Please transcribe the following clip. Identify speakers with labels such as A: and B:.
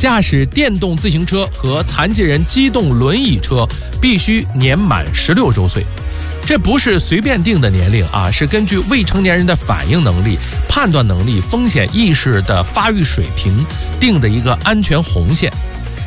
A: 驾驶电动自行车和残疾人机动轮椅车必须年满16周岁。这不是随便定的年龄啊，是根据未成年人的反应能力、判断能力、风险意识的发育水平定的一个安全红线。